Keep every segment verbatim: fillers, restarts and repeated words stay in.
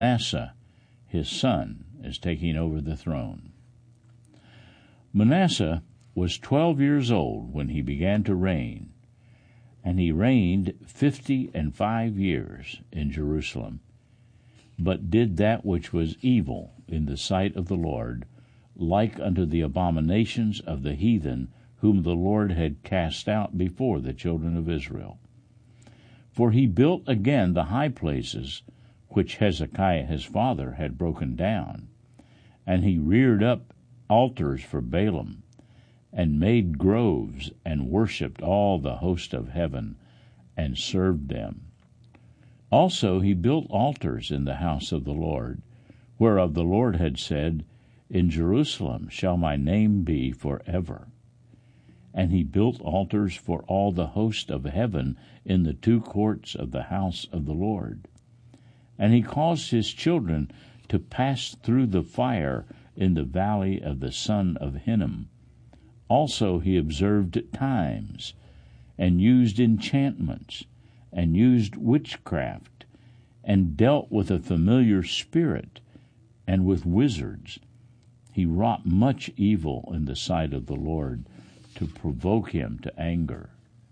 Manasseh, his son, is taking over the throne. Manasseh was twelve years old when he began to reign, and he reigned fifty and five years in Jerusalem, but did that which was evil in the sight of the Lord, like unto the abominations of the heathen, whom the Lord had cast out before the children of Israel. For he built again the high places which Hezekiah his father had broken down, and he reared up altars for Baalim, and made groves, and worshipped all the host of heaven, and served them. Also he built altars in the house of the Lord, whereof the Lord had said, In Jerusalem shall my name be forever. And he built altars for all the host of heaven in the two courts of the house of the Lord. And he caused his children to pass through the fire in the valley of the son of Hinnom. Also he observed times, and used enchantments, and used witchcraft, and dealt with a familiar spirit, and with wizards. He wrought much evil in the sight of the Lord, to provoke him to anger.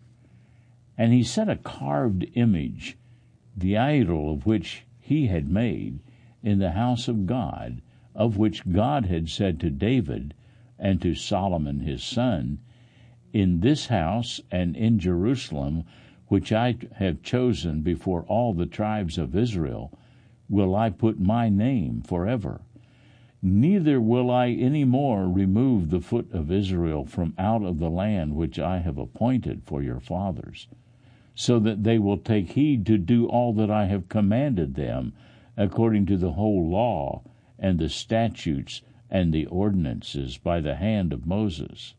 And he set a carved image, the idol of which he had made, in the house of God, of which God had said to David and to Solomon his son, In this house and in Jerusalem, which I have chosen before all the tribes of Israel, will I put my name forever. Neither will I any more remove the foot of Israel from out of the land which I have appointed for your fathers, so that they will take heed to do all that I have commanded them, according to the whole law, and the statutes, and the ordinances by the hand of Moses.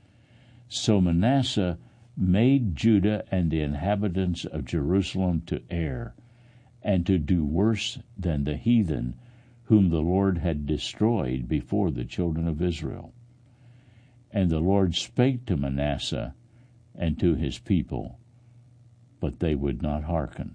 So Manasseh made Judah and the inhabitants of Jerusalem to err, and to do worse than the heathen, whom the Lord had destroyed before the children of Israel. And the Lord spake to Manasseh and to his people, but they would not hearken.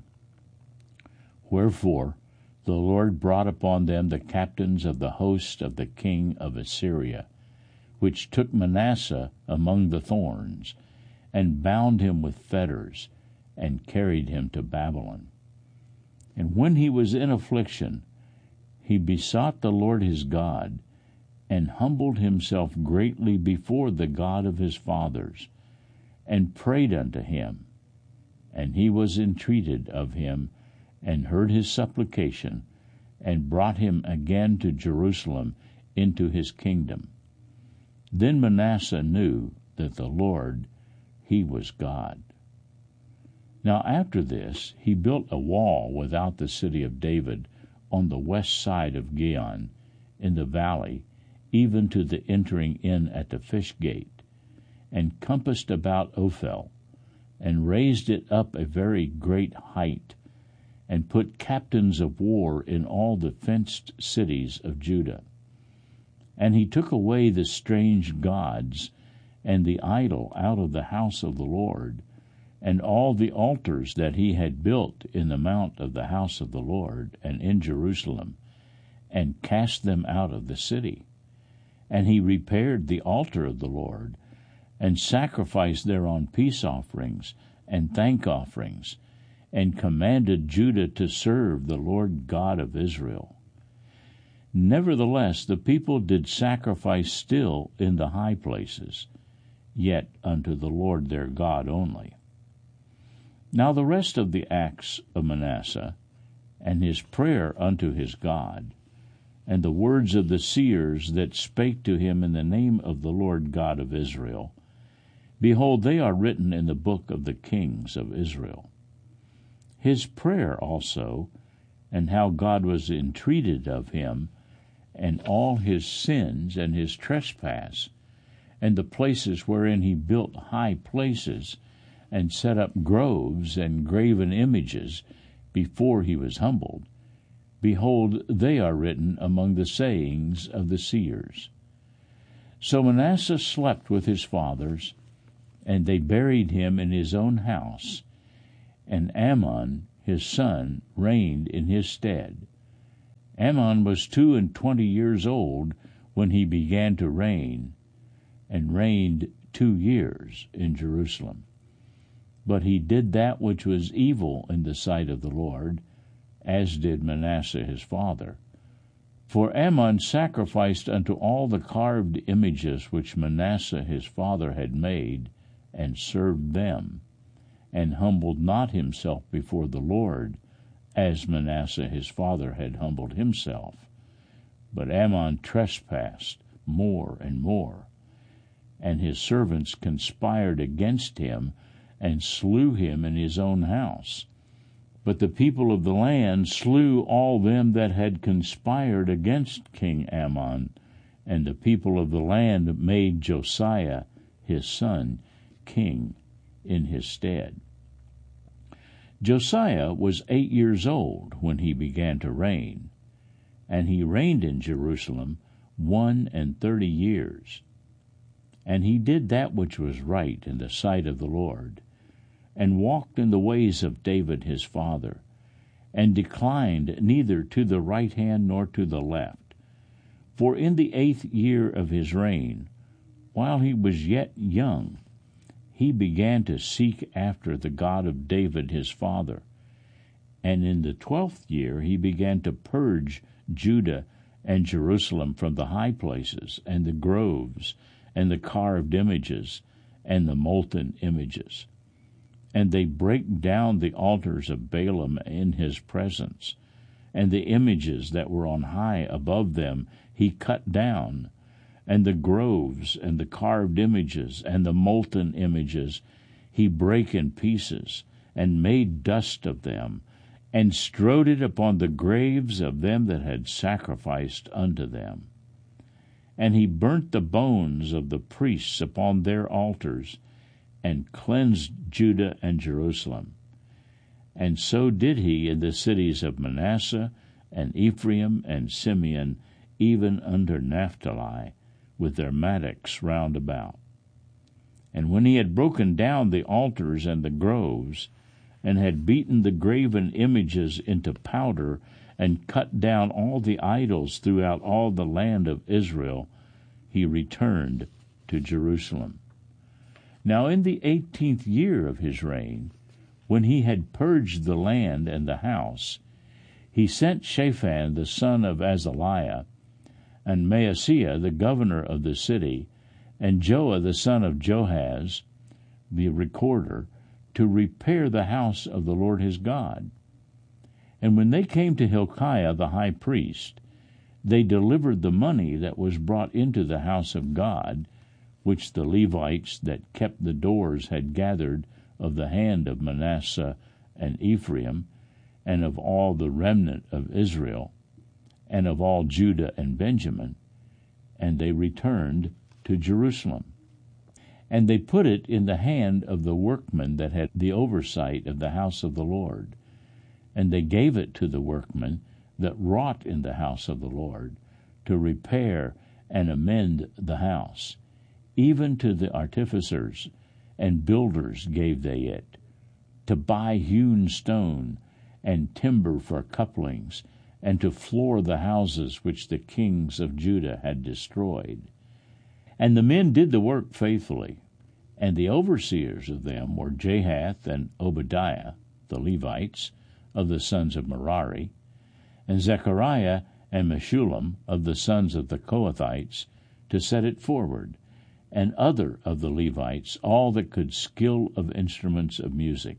Wherefore the Lord brought upon them the captains of the host of the king of Assyria, which took Manasseh among the thorns, and bound him with fetters, and carried him to Babylon. And when he was in affliction, he besought the Lord his God, and humbled himself greatly before the God of his fathers, and prayed unto him. And he was entreated of him, and heard his supplication, and brought him again to Jerusalem into his kingdom. Then Manasseh knew that the Lord, he was God. Now after this he built a wall without the city of David, on the west side of Gihon, in the valley, even to the entering in at the fish gate, and compassed about Ophel, and raised it up a very great height, and put captains of war in all the fenced cities of Judah. And he took away the strange gods and the idol out of the house of the Lord, and all the altars that he had built in the mount of the house of the Lord and in Jerusalem, and cast them out of the city. And he repaired the altar of the Lord, and sacrificed thereon peace offerings and thank offerings, and commanded Judah to serve the Lord God of Israel. Nevertheless the people did sacrifice still in the high places, yet unto the Lord their God only. Now the rest of the acts of Manasseh, and his prayer unto his God, and the words of the seers that spake to him in the name of the Lord God of Israel, behold, they are written in the book of the kings of Israel. His prayer also, and how God was entreated of him, and all his sins and his trespass, and the places wherein he built high places, and set up groves and graven images before he was humbled, behold, they are written among the sayings of the seers. So Manasseh slept with his fathers, and they buried him in his own house, and Amon his son reigned in his stead. Amon was two and twenty years old when he began to reign, and reigned two years in Jerusalem. But he did that which was evil in the sight of the Lord, as did Manasseh his father. For Amon sacrificed unto all the carved images which Manasseh his father had made, and served them, and humbled not himself before the Lord, as Manasseh his father had humbled himself. But Amon trespassed more and more, and his servants conspired against him, and slew him in his own house. But the people of the land slew all them that had conspired against King Amon, and the people of the land made Josiah his son king in his stead. Josiah was eight years old when he began to reign, and he reigned in Jerusalem one and thirty years. And he did that which was right in the sight of the Lord, and walked in the ways of David his father, and declined neither to the right hand nor to the left. For in the eighth year of his reign, while he was yet young, he began to seek after the God of David his father. And in the twelfth year he began to purge Judah and Jerusalem from the high places, and the groves, and the carved images, and the molten images. And they brake down the altars of Baalim in his presence, and the images that were on high above them he cut down, and the groves, and the carved images, and the molten images he brake in pieces, and made dust of them, and strowed it upon the graves of them that had sacrificed unto them. And he burnt the bones of the priests upon their altars, and cleansed Judah and Jerusalem. And so did he in the cities of Manasseh, and Ephraim, and Simeon, even under Naphtali, with their mattocks round about. And when he had broken down the altars and the groves, and had beaten the graven images into powder, and cut down all the idols throughout all the land of Israel, he returned to Jerusalem. Now in the eighteenth year of his reign, when he had purged the land and the house, he sent Shaphan the son of Azaliah, and Maaseiah the governor of the city, and Joah the son of Joahaz, the recorder, to repair the house of the Lord his God. And when they came to Hilkiah the high priest, they delivered the money that was brought into the house of God, which the Levites that kept the doors had gathered of the hand of Manasseh and Ephraim, and of all the remnant of Israel, and of all Judah and Benjamin, and they returned to Jerusalem. And they put it in the hand of the workmen that had the oversight of the house of the Lord, and they gave it to the workmen that wrought in the house of the Lord, to repair and amend the house. Even to the artificers and builders gave they it, to buy hewn stone and timber for couplings, and to floor the houses which the kings of Judah had destroyed. And the men did the work faithfully, and the overseers of them were Jahath and Obadiah, the Levites, of the sons of Merari, and Zechariah and Meshullam of the sons of the Kohathites, to set it forward, and other of the Levites, all that could skill of instruments of music.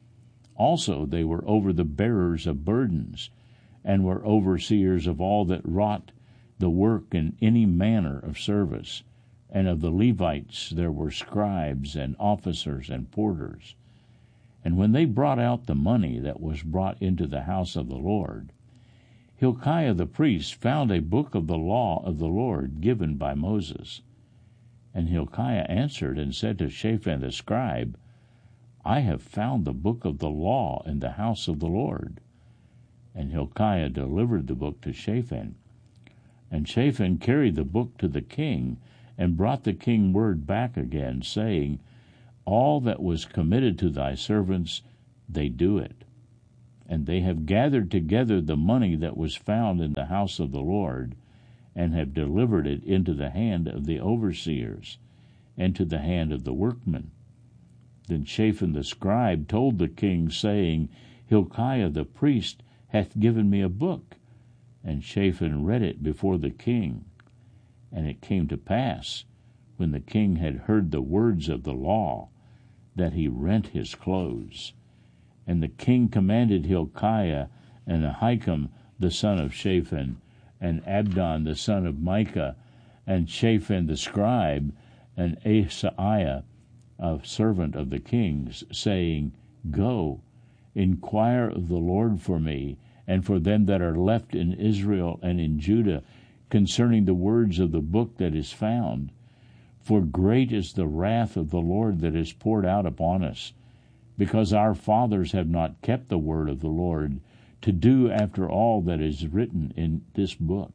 Also they were over the bearers of burdens, and were overseers of all that wrought the work in any manner of service. And of the Levites there were scribes and officers and porters. And when they brought out the money that was brought into the house of the Lord, Hilkiah the priest found a book of the law of the Lord given by Moses. And Hilkiah answered and said to Shaphan the scribe, I have found the book of the law in the house of the Lord. And Hilkiah delivered the book to Shaphan. And Shaphan carried the book to the king, and brought the king word back again, saying, All that was committed to thy servants, they do it. And they have gathered together the money that was found in the house of the Lord, and have delivered it into the hand of the overseers, and to the hand of the workmen. Then Shaphan the scribe told the king, saying, Hilkiah the priest hath given me a book. And Shaphan read it before the king. And it came to pass, when the king had heard the words of the law, that he rent his clothes. And the king commanded Hilkiah and Ahikam the son of Shaphan, and Abdon the son of Micah, and Shaphan the scribe, and Asaiah, a servant of the king's, saying, Go, inquire of the Lord for me, and for them that are left in Israel and in Judah, concerning the words of the book that is found. For great is the wrath of the Lord that is poured out upon us, because our fathers have not kept the word of the Lord, to do after all that is written in this book.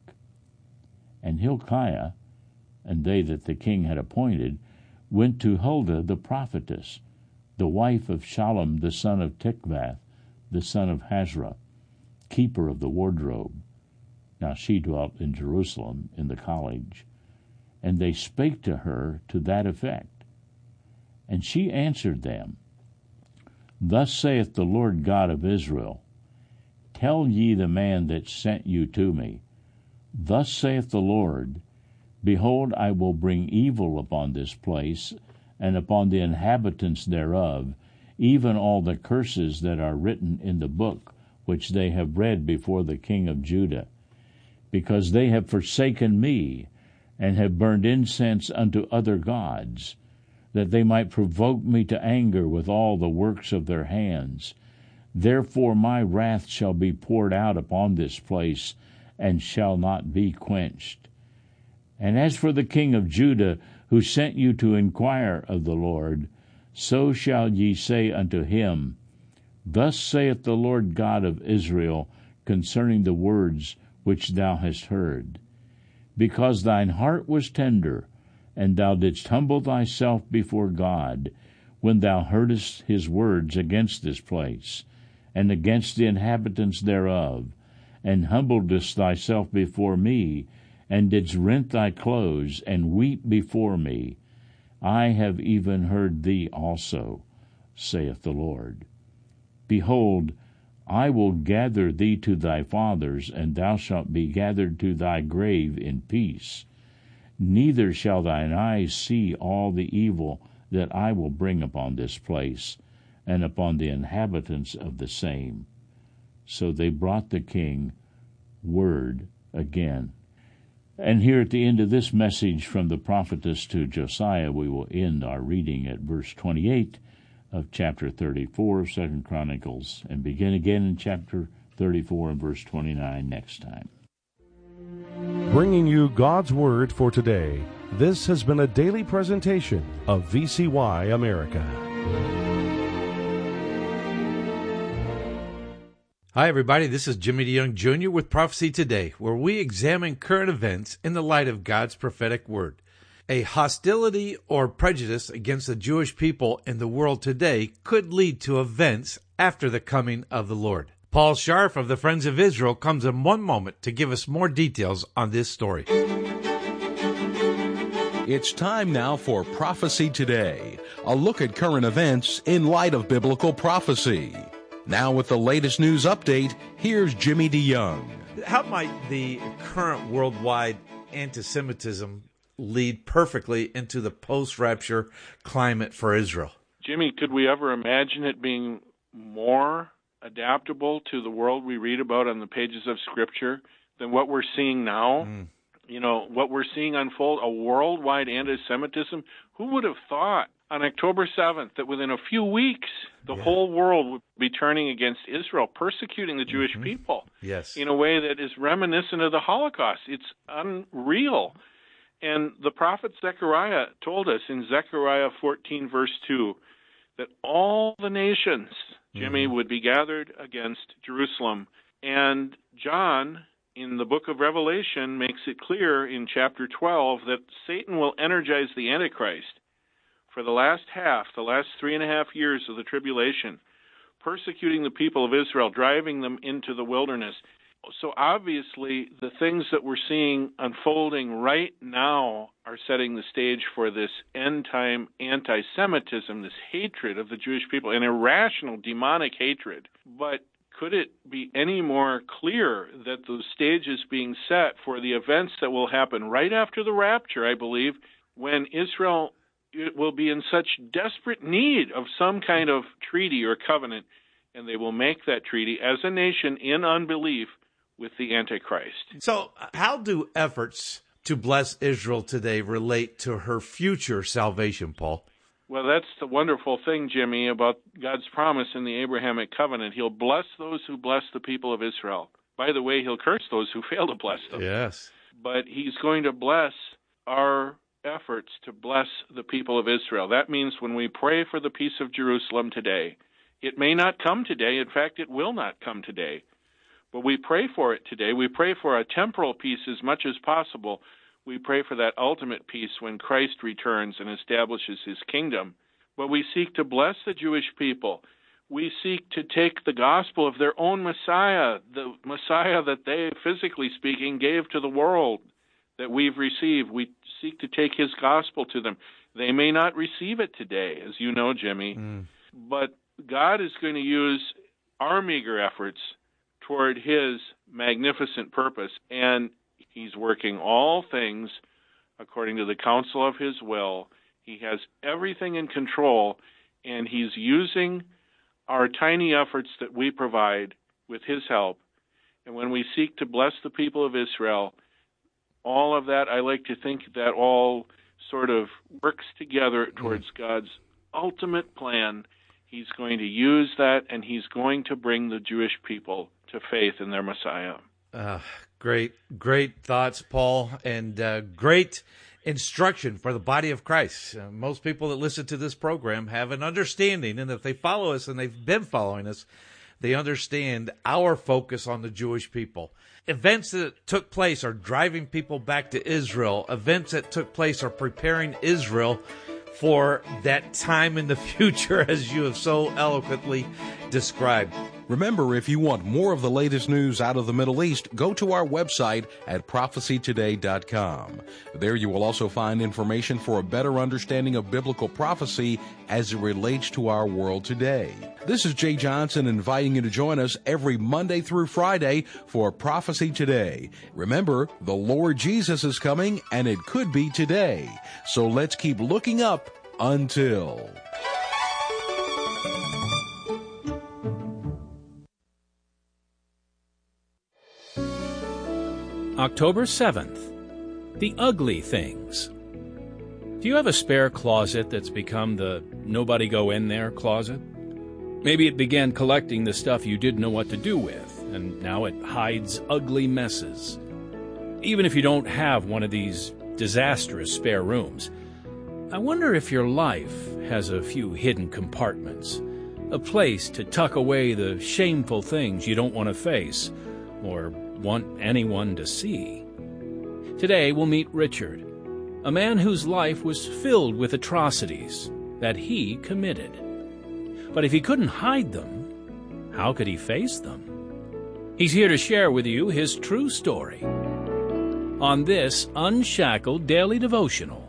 And Hilkiah, and they that the king had appointed, went to Huldah the prophetess, the wife of Shallum the son of Tikvath, the son of Hazra, keeper of the wardrobe. Now she dwelt in Jerusalem in the college. And they spake to her to that effect. And she answered them, Thus saith the Lord God of Israel, Tell ye the man that sent you to me, Thus saith the Lord, Behold, I will bring evil upon this place, and upon the inhabitants thereof, even all the curses that are written in the book which they have read before the king of Judah, because they have forsaken me, and have burned incense unto other gods, that they might provoke me to anger with all the works of their hands. Therefore my wrath shall be poured out upon this place, and shall not be quenched. And as for the king of Judah, who sent you to inquire of the Lord, so shall ye say unto him, Thus saith the Lord God of Israel concerning the words which thou hast heard. Because thine heart was tender, and thou didst humble thyself before God, when thou heardest his words against this place, and against the inhabitants thereof, and humbledest thyself before me, and didst rent thy clothes, and weep before me, I have even heard thee also, saith the Lord. Behold, I will gather thee to thy fathers, and thou shalt be gathered to thy grave in peace. Neither shall thine eyes see all the evil that I will bring upon this place, and upon the inhabitants of the same. So they brought the king word again. And here at the end of this message from the prophetess to Josiah, we will end our reading at verse twenty-eight of chapter thirty-four of Second Chronicles, and begin again in chapter thirty-four and verse twenty-nine next time. Bringing you God's Word for today, this has been a daily presentation of V C Y America. Hi, everybody. This is Jimmy DeYoung Junior with Prophecy Today, where we examine current events in the light of God's prophetic word. A hostility or prejudice against the Jewish people in the world today could lead to events after the coming of the Lord. Paul Scharf of the Friends of Israel comes in one moment to give us more details on this story. It's time now for Prophecy Today, a look at current events in light of biblical prophecy. Now with the latest news update, here's Jimmy DeYoung. How might the current worldwide anti-Semitism lead perfectly into the post-rapture climate for Israel? Jimmy, could we ever imagine it being more adaptable to the world we read about on the pages of Scripture than what we're seeing now? Mm. You know, what we're seeing unfold, a worldwide anti-Semitism. Who would have thought on October seventh that within a few weeks the yeah. whole world would be turning against Israel, persecuting the Jewish mm-hmm. people yes. in a way that is reminiscent of the Holocaust? It's unreal. And the prophet Zechariah told us in Zechariah fourteen, verse two, that all the nations, Jimmy, mm-hmm. would be gathered against Jerusalem. And John, in the book of Revelation, makes it clear in chapter twelve that Satan will energize the Antichrist for the last half, the last three and a half years of the tribulation, persecuting the people of Israel, driving them into the wilderness. So obviously, the things that we're seeing unfolding right now are setting the stage for this end-time anti-Semitism, this hatred of the Jewish people, an irrational, demonic hatred. But could it be any more clear that the stage is being set for the events that will happen right after the rapture, I believe, when Israel will be in such desperate need of some kind of treaty or covenant, and they will make that treaty as a nation in unbelief with the Antichrist. So how do efforts to bless Israel today relate to her future salvation, Paul? Well, that's the wonderful thing, Jimmy, about God's promise in the Abrahamic covenant. He'll bless those who bless the people of Israel. By the way, he'll curse those who fail to bless them. Yes. But he's going to bless our efforts to bless the people of Israel. That means when we pray for the peace of Jerusalem today, it may not come today. In fact, it will not come today. But we pray for it today. We pray for a temporal peace as much as possible. We pray for that ultimate peace when Christ returns and establishes his kingdom. But we seek to bless the Jewish people. We seek to take the gospel of their own Messiah, the Messiah that they, physically speaking, gave to the world, that we've received. We seek to take his gospel to them. They may not receive it today, as you know, Jimmy, mm. but God is going to use our meager efforts toward his magnificent purpose, and he's working all things according to the counsel of his will. He has everything in control, and he's using our tiny efforts that we provide with his help. And when we seek to bless the people of Israel, all of that, I like to think that all sort of works together towards God's ultimate plan. He's going to use that, and he's going to bring the Jewish people to faith in their Messiah. Uh, great, great thoughts, Paul, and uh, great instruction for the body of Christ. Uh, most people that listen to this program have an understanding, and if they follow us, and they've been following us, they understand our focus on the Jewish people. Events that took place are driving people back to Israel. Events that took place are preparing Israel for that time in the future, as you have so eloquently described. Remember, if you want more of the latest news out of the Middle East, go to our website at prophecy today dot com. There you will also find information for a better understanding of biblical prophecy as it relates to our world today. This is Jay Johnson inviting you to join us every Monday through Friday for Prophecy Today. Remember, the Lord Jesus is coming, and it could be today. So let's keep looking up until... October seventh, the ugly things. Do you have a spare closet that's become the nobody go in there closet? Maybe it began collecting the stuff you didn't know what to do with, and now it hides ugly messes. Even if you don't have one of these disastrous spare rooms, I wonder if your life has a few hidden compartments, a place to tuck away the shameful things you don't want to face or want anyone to see. Today we'll meet Richard, a man whose life was filled with atrocities that he committed. But if he couldn't hide them, how could he face them? He's here to share with you his true story on this Unshackled Daily Devotional.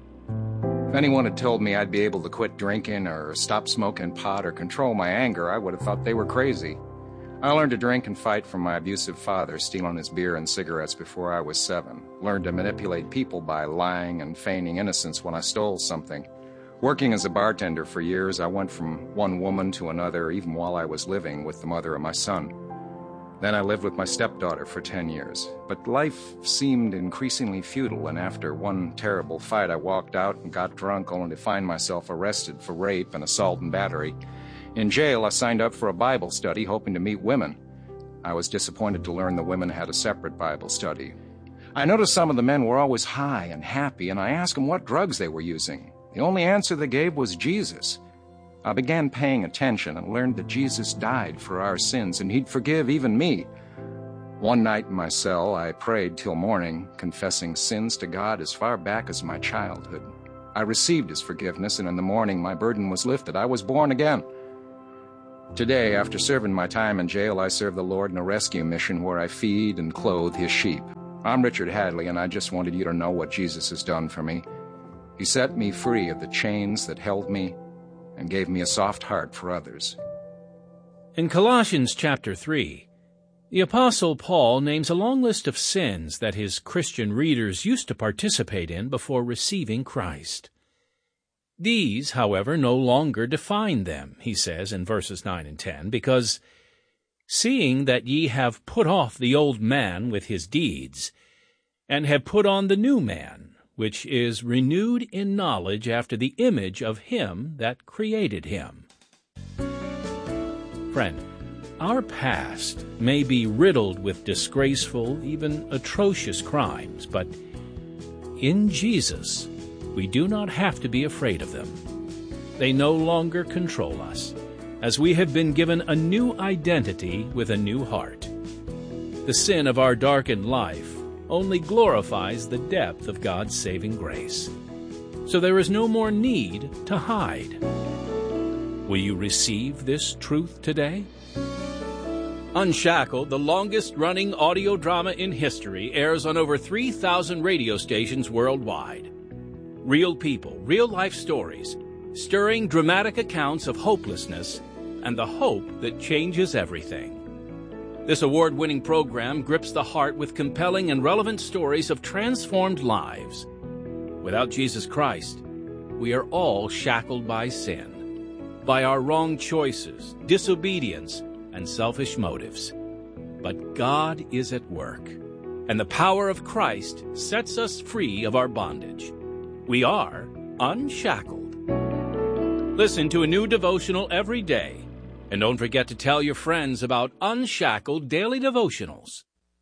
If anyone had told me I'd be able to quit drinking or stop smoking pot or control my anger, I would have thought they were crazy. I learned to drink and fight from my abusive father, stealing his beer and cigarettes before I was seven. Learned to manipulate people by lying and feigning innocence when I stole something. Working as a bartender for years, I went from one woman to another, even while I was living with the mother of my son. Then I lived with my stepdaughter for ten years. But life seemed increasingly futile, and after one terrible fight, I walked out and got drunk, only to find myself arrested for rape and assault and battery. In jail, I signed up for a Bible study, hoping to meet women. I was disappointed to learn the women had a separate Bible study. I noticed some of the men were always high and happy, and I asked them what drugs they were using. The only answer they gave was Jesus. I began paying attention and learned that Jesus died for our sins, and he'd forgive even me. One night in my cell, I prayed till morning, confessing sins to God as far back as my childhood. I received his forgiveness, and in the morning my burden was lifted. I was born again. Today, after serving my time in jail, I serve the Lord in a rescue mission where I feed and clothe His sheep. I'm Richard Hadley, and I just wanted you to know what Jesus has done for me. He set me free of the chains that held me and gave me a soft heart for others. In Colossians chapter three, the Apostle Paul names a long list of sins that his Christian readers used to participate in before receiving Christ. These, however, no longer define them, he says in verses nine and ten, because, seeing that ye have put off the old man with his deeds, and have put on the new man, which is renewed in knowledge after the image of him that created him. Friend, our past may be riddled with disgraceful, even atrocious crimes, but in Jesus, we do not have to be afraid of them. They no longer control us, as we have been given a new identity with a new heart. The sin of our darkened life only glorifies the depth of God's saving grace. So there is no more need to hide. Will you receive this truth today? Unshackled, the longest-running audio drama in history, airs on over three thousand radio stations worldwide. Real people, real-life stories, stirring dramatic accounts of hopelessness and the hope that changes everything. This award-winning program grips the heart with compelling and relevant stories of transformed lives. Without Jesus Christ, we are all shackled by sin, by our wrong choices, disobedience, and selfish motives. But God is at work, and the power of Christ sets us free of our bondage. We are unshackled. Listen to a new devotional every day, and don't forget to tell your friends about Unshackled Daily Devotionals.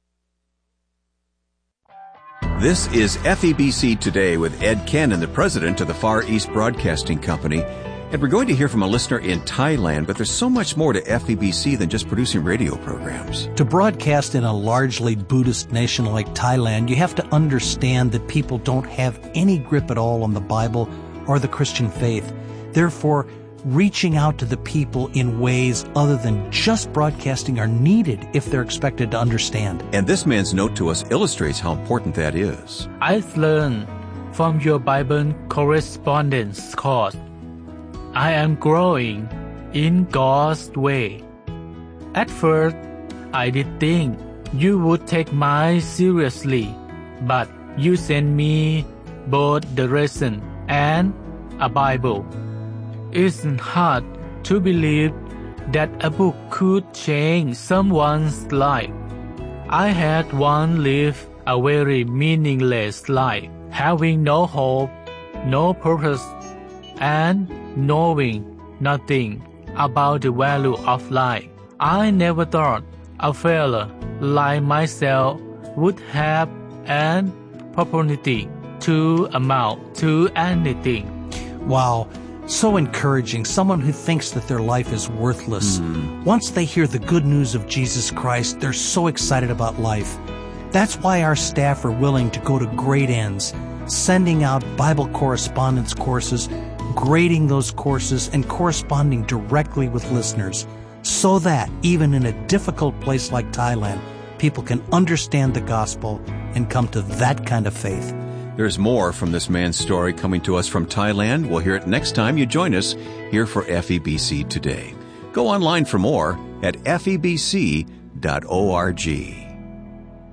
This is F E B C Today with Ed Cannon, the president of the Far East Broadcasting Company. And we're going to hear from a listener in Thailand, but there's so much more to F E B C than just producing radio programs. To broadcast in a largely Buddhist nation like Thailand, you have to understand that people don't have any grip at all on the Bible or the Christian faith. Therefore, reaching out to the people in ways other than just broadcasting are needed if they're expected to understand. And this man's note to us illustrates how important that is. I've learned from your Bible correspondence course. I am growing in God's way. At first, I did think you would take mine seriously, but you sent me both the lesson and a Bible. It's hard to believe that a book could change someone's life. I had once lived a very meaningless life, having no hope, no purpose, and knowing nothing about the value of life. I never thought a fellow like myself would have an opportunity to amount to anything. Wow, so encouraging. Someone who thinks that their life is worthless. Mm. Once they hear the good news of Jesus Christ, they're so excited about life. That's why our staff are willing to go to great ends, sending out Bible correspondence courses, grading those courses, and corresponding directly with listeners, so that even in a difficult place like Thailand, people can understand the gospel and come to that kind of faith. There's more from this man's story coming to us from Thailand. We'll hear it next time you join us here for F E B C Today. Go online for more at F E B C dot org.